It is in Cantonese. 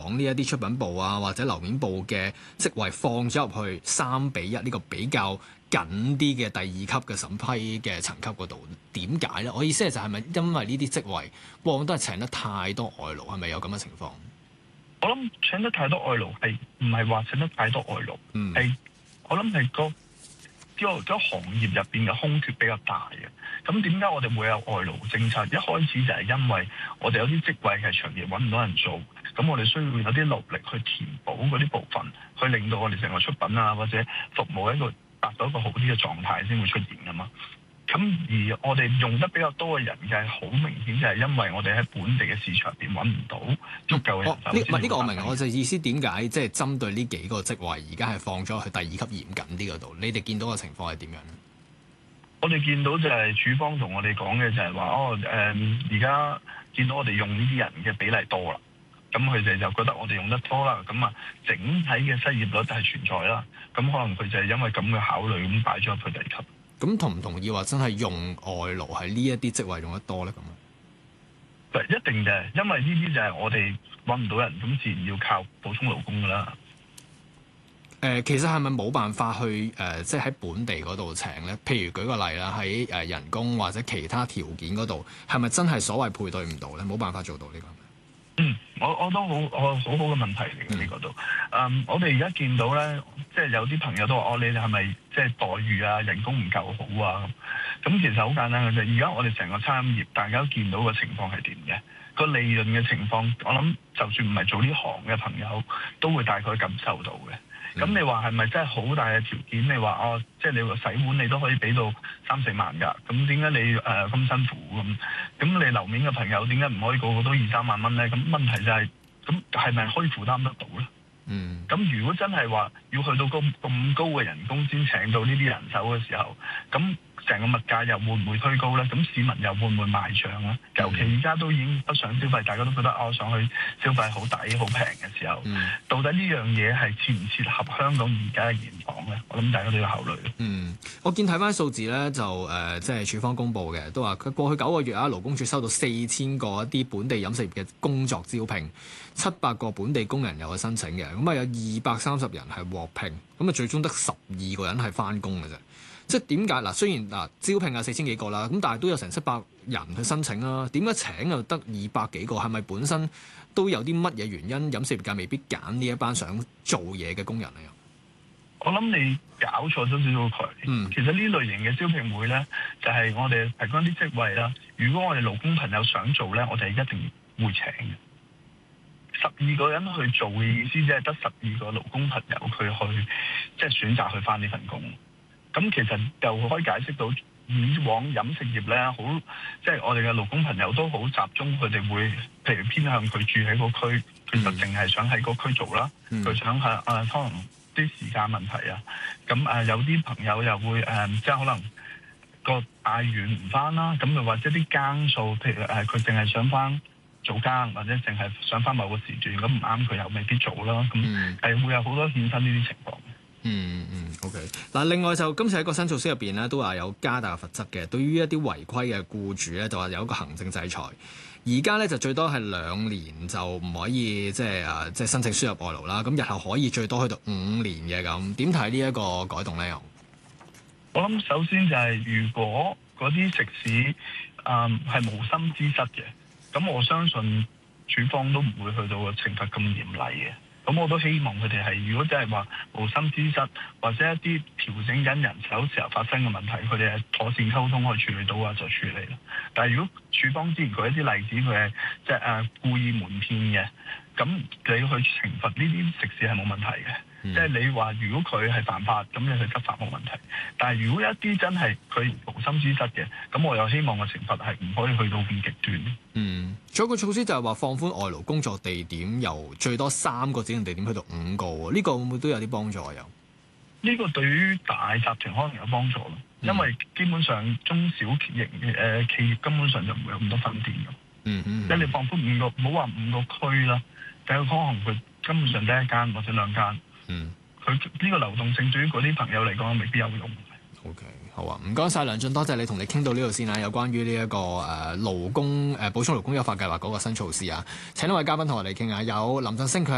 講呢一啲出品部啊或者樓面部嘅職位放咗入去3:1呢個比較緊啲嘅第二級嘅審批嘅層級嗰度？點解咧？我意思係就係咪因為呢啲職位往往都係請得太多外勞？係咪有咁嘅情況？ 我諗請得太多外勞係唔係話請得太多外勞，係我諗係個行業入邊嘅空缺比較大嘅。咁點解我哋會有外勞政策？一開始就係因為我哋有啲職位係長期揾唔到人做，咁我哋需要有啲勞力去填補嗰啲部分，去令到我哋成個出品啊或者服務一個達到一個好啲嘅狀態先會出現噶嘛。咁而我哋用得比較多嘅人嘅，好明顯就係因為我哋喺本地嘅市場入邊揾唔到足夠嘅人手。 呢個我明，我就意思點解即係針對呢幾個職位，而家係放咗去第二級嚴謹啲嗰度？你哋見到嘅情況係點樣？ 我哋見到就係處方同我哋講嘅就係話，而家見到我哋用呢啲人嘅比例多啦，咁佢哋就覺得我哋用得多啦，咁啊整體嘅失業率係存在啦，咁可能佢就係因為咁嘅考慮咁擺咗入去第二級。咁同唔同意話真係用外勞喺呢一啲職位用得多咧？咁一定嘅，因為呢啲就係我哋揾唔到人，咁自然要靠補充勞工噶啦。 其實係咪冇辦法去即係喺本地嗰度請咧？譬如舉個例啦，喺人工或者其他條件嗰度，係咪真係所謂配對唔到咧？冇辦法做到呢個？ 我都好好嘅問題嚟嘅呢個都。我哋而家見到咧，即係有啲朋友都話：你哋係咪即係待遇啊、人工唔夠好啊？咁其實好簡單嘅啫。而家我哋成個餐飲業，大家都見到個情況係點嘅？個利潤嘅情況，我諗就算唔係做呢行嘅朋友，都會大概感受到嘅。咁你話係咪真係好大嘅條件？你話即係你話洗碗你都可以俾到3-4萬㗎。咁點解你咁辛苦咁？咁你樓面嘅朋友點解唔可以個個都2-3萬蚊咧？咁問題就係咁係咪可以負擔得到咧？咁如果真係話要去到咁高嘅人工先請到呢啲人手嘅時候，咁成個物價又會唔會推高咧？咁市民又會唔會賣帳咧？尤其而家都已經不想消費，大家都覺得我想去消費好抵好平嘅時候，到底呢樣嘢係切唔切合香港而家嘅現狀咧？我諗大家都要考慮。 我見睇翻數字咧，就即係署方公布嘅，都話佢過去9個月啊，勞工處收到4000個一啲本地飲食業嘅工作招聘，700個本地工人有申請嘅，咁啊有230人係獲聘，咁啊最終得12個人係翻工嘅啫。即係點解嗱？雖然招聘有4000幾個啦，咁但係都有成700人去申請啦。點解請又得200幾個？係咪本身都有啲乜嘢原因？飲食業界未必揀呢一班想做嘢嘅工人嚟？ 我諗你搞錯咗少少佢。其實呢類型嘅招聘會咧，就係我哋提供啲職位啦。如果我哋勞工朋友想做咧，我哋一定會請嘅。12個人去做嘅意思，即係得12個勞工朋友佢去即係選擇去返呢份工。咁其實又可以解釋到以往飲食業咧，好即係我哋嘅勞工朋友都好集中，佢哋會譬如偏向佢住喺個區，其實淨係想喺個區做啦。佢想係可能啲時間問題啊。咁有啲朋友又會即係可能個大院唔返啦。咁又或者啲更數，譬如佢淨係想返早更，或者淨係想返某個時段，咁唔啱佢又未必做啦。咁係會有好多衍生呢啲情況。 OK。嗱，另外就今次喺個新措施入邊咧，都話有加大罰則嘅。對於一啲違規嘅僱主咧，就話有一個行政制裁。而家咧就最多係2年就唔可以即係申請輸入外勞啦。咁日後可以最多去到5年嘅咁。點睇呢一個改動咧？ 我諗首先就係如果嗰啲食肆係無心之失嘅，咁我相信處方都唔會去到個懲罰咁嚴厲嘅。咁我都希望佢哋係，如果真係話無心之失，或者一啲調整緊人手時候發生嘅問題，佢哋係妥善溝通可以處理到啊，就處理啦。但係如果處方之前舉一啲例子，佢係即係故意瞞騙嘅，咁你去懲罰呢啲食肆係冇問題嘅。即係你話如果佢係犯法，咁你去執法冇問題。但係如果一啲真係佢無心之失嘅，咁我又希望個懲罰係唔可以去到咁極端。 仲有個措施就係話放寬外勞工作地點，由最多3個指定地點去到5個喎。呢個會唔會都有啲幫助？呢個對於大集團可能有幫助咯，因為基本上中小型企業根本上就唔會有咁多分店嘅。即係你放寬5個，唔好話5個區啦，但係可能佢根本上得1間或者2間。佢呢個流動性對於嗰啲朋友嚟講未必有用。 OK， 好啊，唔該晒梁進，多謝你同你傾到呢度先啊。有關於呢一個勞工補充勞工優化計劃嗰個新措施啊，請一位嘉賓同我哋傾下。有林振昇，佢